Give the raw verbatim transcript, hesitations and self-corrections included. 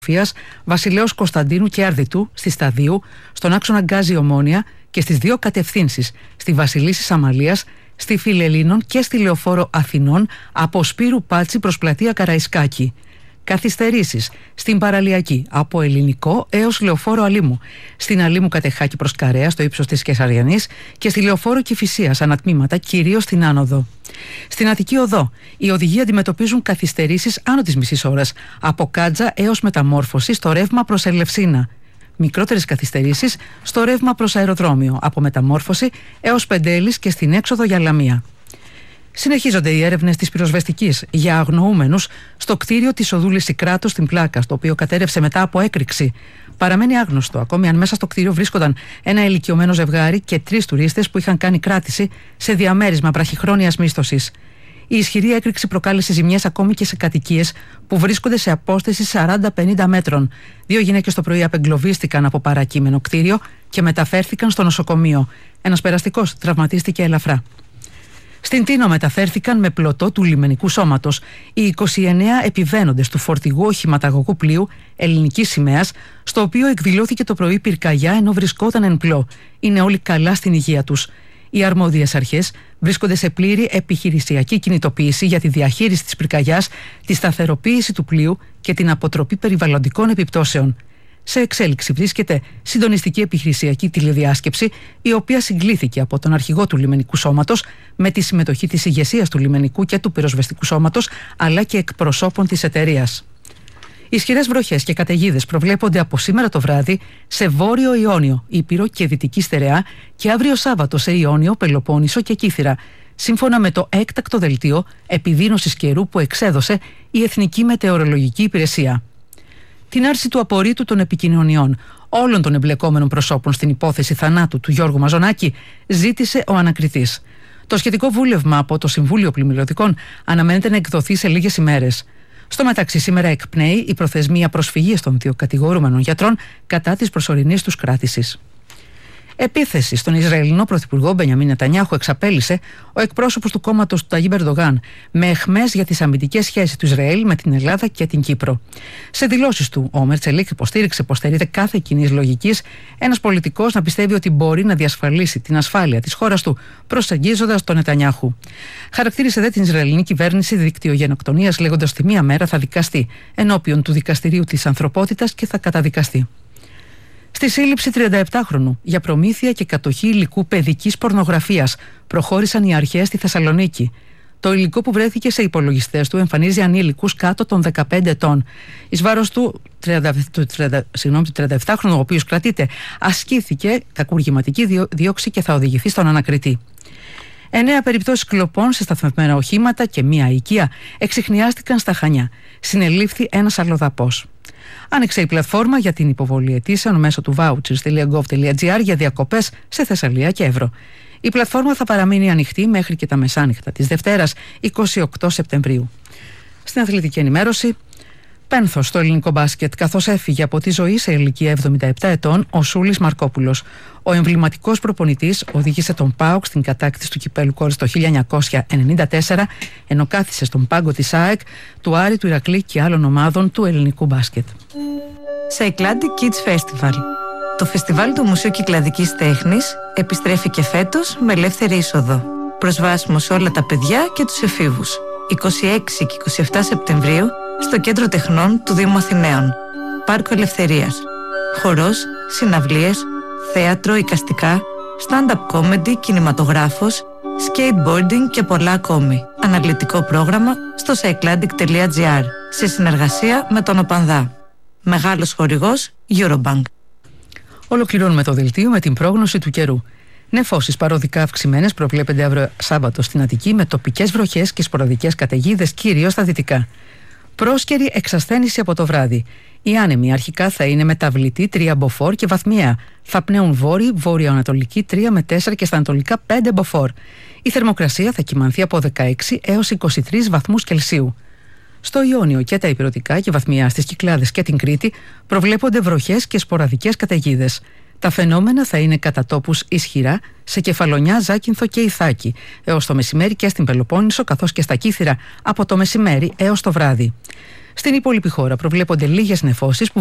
Βασιλέως Κωνσταντίνου και Αρδιτού στη Σταδίου, στον άξονα Γκάζι Ομόνια και στις δύο κατευθύνσεις, στη Βασιλίσσης Αμαλίας, στη Φιλελλήνων και στη Λεωφόρο Αθηνών από Σπύρου Πάτσι προς πλατεία Καραϊσκάκη. Καθυστερήσεις στην Παραλιακή από Ελληνικό έως Λεωφόρο Αλήμου, στην Αλήμου Κατεχάκη προς Καρέα στο ύψος της Κεσαριανής και στη Λεωφόρο Κηφισίας ανατμήματα, κυρίως στην άνοδο. Στην Αττική Οδό, οι οδηγοί αντιμετωπίζουν καθυστερήσεις άνω της μισής ώρας από Κάτζα έως Μεταμόρφωση στο ρεύμα προς Ελευσίνα. Μικρότερες καθυστερήσεις στο ρεύμα προς αεροδρόμιο από Μεταμόρφωση έως Πεντέλης και στην έξοδο για Λαμία. Συνεχίζονται οι έρευνες της πυροσβεστικής για αγνοούμενους στο κτίριο της οδού Λυσικράτου στην Πλάκα, στο οποίο κατέρευσε μετά από έκρηξη. Παραμένει άγνωστο ακόμη αν μέσα στο κτίριο βρίσκονταν ένα ηλικιωμένο ζευγάρι και τρεις τουρίστες που είχαν κάνει κράτηση σε διαμέρισμα βραχυχρόνιας μίσθωσης. Η ισχυρή έκρηξη προκάλεσε ζημιές ακόμη και σε κατοικίες που βρίσκονται σε απόσταση σαράντα με πενήντα μέτρων. Δύο γυναίκες το πρωί απεγκλωβίστηκαν από παρακείμενο κτίριο και μεταφέρθηκαν στο νοσοκομείο. Ένας περαστικός τραυματίστηκε ελαφρά. Στην Τίνο μεταφέρθηκαν με πλωτό του λιμενικού σώματος οι είκοσι εννέα επιβαίνοντες του φορτηγού οχηματαγωγού πλοίου ελληνικής σημαίας, στο οποίο εκδηλώθηκε το πρωί πυρκαγιά ενώ βρισκόταν εν πλώ. Είναι όλοι καλά στην υγεία τους. Οι αρμόδιες αρχές βρίσκονται σε πλήρη επιχειρησιακή κινητοποίηση για τη διαχείριση της πυρκαγιάς, τη σταθεροποίηση του πλοίου και την αποτροπή περιβαλλοντικών επιπτώσεων. Σε εξέλιξη βρίσκεται συντονιστική επιχειρησιακή τηλεδιάσκεψη, η οποία συγκλήθηκε από τον αρχηγό του λιμενικού σώματος με τη συμμετοχή της ηγεσίας του λιμενικού και του πυροσβεστικού σώματος, αλλά και εκπροσώπων της εταιρείας. Ισχυρές βροχές και καταιγίδες προβλέπονται από σήμερα το βράδυ σε Βόρειο Ιόνιο, Ήπειρο και Δυτική Στερεά και αύριο Σάββατο σε Ιόνιο, Πελοπόννησο και Κύθυρα, σύμφωνα με το έκτακτο δελτίο επιδείνωσης καιρού που εξέδωσε η Εθνική Μετεωρολογική Υπηρεσία. Την άρση του απορρίτου των επικοινωνιών όλων των εμπλεκόμενων προσώπων στην υπόθεση θανάτου του Γιώργου Μαζονάκη ζήτησε ο ανακριτής. Το σχετικό βούλευμα από το Συμβούλιο Πλημμυριωτικών αναμένεται να εκδοθεί σε λίγες ημέρες. Στο μεταξύ, σήμερα εκπνέει η προθεσμία προσφυγής των δύο κατηγορούμενων γιατρών κατά της προσωρινής τους κράτησης. Επίθεση στον Ισραηλινό Πρωθυπουργό Μπενιαμίν Νετανιάχου εξαπέλυσε ο εκπρόσωπος του κόμματος του Ταγίπ Ερντογάν με αιχμές για τις αμυντικές σχέσεις του Ισραήλ με την Ελλάδα και την Κύπρο. Σε δηλώσεις του, ο Μέρτσελικ υποστήριξε πως στερείται κάθε κοινής λογικής ένας πολιτικός να πιστεύει ότι μπορεί να διασφαλίσει την ασφάλεια της χώρας του προσεγγίζοντας τον Νετανιάχου. Χαρακτήρισε δε την Ισραηλινή κυβέρνηση δικτυογενοκτονίας, λέγοντας ότι μία μέρα θα δικαστεί ενώπιον του Δικαστηρίου της Ανθρωπότητας και θα καταδικαστεί. Στη σύλληψη τριανταεπτάχρονου για προμήθεια και κατοχή υλικού παιδικής πορνογραφίας προχώρησαν οι αρχές στη Θεσσαλονίκη. Το υλικό που βρέθηκε σε υπολογιστές του εμφανίζει ανήλικους κάτω των δεκαπέντε ετών. Εις βάρος του τριανταεπτάχρονου, ο οποίος κρατείται, ασκήθηκε κακουργηματική δίωξη και θα οδηγηθεί στον ανακριτή. Εννέα περιπτώσεις κλοπών σε σταθμευμένα οχήματα και μία οικία εξιχνιάστηκαν στα Χανιά. Συνελήφθη ένας αλλοδαπός. Άνοιξε η πλατφόρμα για την υποβολή αιτήσεων μέσω του vouchers τελεία gov τελεία gr για διακοπές σε Θεσσαλία και Εύρο. Η πλατφόρμα θα παραμείνει ανοιχτή μέχρι και τα μεσάνυχτα της Δευτέρας εικοστή όγδοη Σεπτεμβρίου. Στην αθλητική ενημέρωση, πένθος στο ελληνικό μπάσκετ, καθώς έφυγε από τη ζωή σε ηλικία εβδομήντα επτά ετών ο Σούλης Μαρκόπουλος. Ο εμβληματικός προπονητής οδήγησε τον ΠΑΟΚ στην κατάκτηση του κυπέλλου Κόρης το χίλια εννιακόσια ενενήντα τέσσερα, ενώ κάθισε στον πάγκο της ΑΕΚ, του Άρη, του Ηρακλή και άλλων ομάδων του ελληνικού μπάσκετ. Cycladic Kids Festival. Το φεστιβάλ του Μουσείου Κυκλαδικής Τέχνης επιστρέφει και φέτος με ελεύθερη είσοδο. Προσβάσιμο σε όλα τα παιδιά και τους εφήβους. είκοσι έξι και είκοσι επτά Σεπτεμβρίου στο Κέντρο Τεχνών του Δήμου Αθηναίων. Πάρκο Ελευθερίας. Χορός, συναυλίες, θέατρο, εικαστικά, stand-up comedy, κινηματογράφος, skateboarding και πολλά ακόμη. Αναλυτικό πρόγραμμα στο cycladic τελεία gr σε συνεργασία με τον ΟΠΑΝΔΑ. Μεγάλος χορηγός Eurobank. Ολοκληρώνουμε το δελτίο με την πρόγνωση του καιρού. Νεφώσεις παροδικά αυξημένες προβλέπεται αύριο Σάββατο στην Αττική με τοπικές βροχές και σποραδικές καταιγίδες κυρίως στα δυτικά. Πρόσκαιρη εξασθένηση από το βράδυ. Οι άνεμοι αρχικά θα είναι μεταβλητοί τρία μποφόρ και βαθμιαία. Θα πνέουν βόρειοι, βόρειο-ανατολική τρία με τέσσερα και στα ανατολικά πέντε μποφόρ. Η θερμοκρασία θα κυμανθεί από δεκαέξι έως είκοσι τρεις βαθμούς Κελσίου. Στο Ιόνιο και τα ηπειρωτικά και βαθμιαία στις Κυκλάδες και την Κρήτη προβλέπονται βροχές και σποραδικές καταιγίδες. Τα φαινόμενα θα είναι κατά τόπους ισχυρά σε Κεφαλονιά, Ζάκυνθο και Ιθάκη έως το μεσημέρι και στην Πελοπόννησο, καθώς και στα Κύθυρα από το μεσημέρι έως το βράδυ. Στην υπόλοιπη χώρα προβλέπονται λίγες νεφώσεις που